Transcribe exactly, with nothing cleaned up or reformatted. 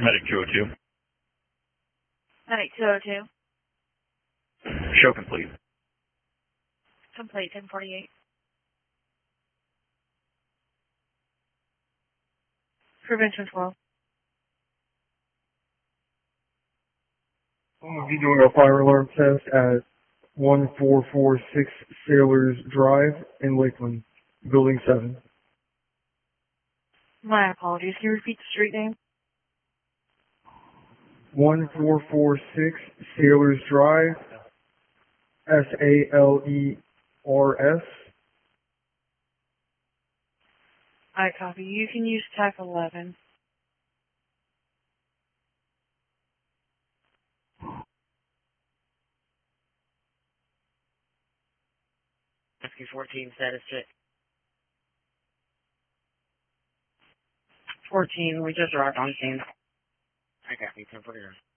Medic two oh two. Medic two oh two. Show complete. Complete, ten forty-eight. Prevention twelve. We'll be doing our fire alarm test at one four four six Sailors Drive in Lakeland, Building seven. My apologies. Can you repeat the street name? one four four six Sailors Drive, S A L E R S. I copy. You can use type eleven. Rescue fourteen, status check. fourteen, we just arrived on scene. I got you, ten forty-nine.